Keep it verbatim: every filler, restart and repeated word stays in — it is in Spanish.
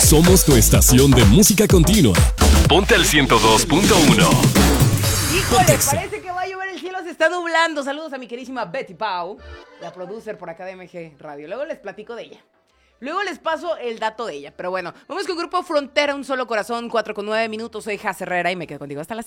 Somos tu estación de música continua. Ponte al ciento dos punto uno. Híjole, parece que va a llover, el cielo se está nublando. Saludos a mi querísima Betty Pau, la producer por acá de M G Radio. Luego les platico de ella. Luego les paso el dato de ella. Pero bueno, vamos con Grupo Frontera, Un Solo Corazón, cuatro con nueve minutos. Soy Jaz Herrera y me quedo contigo hasta las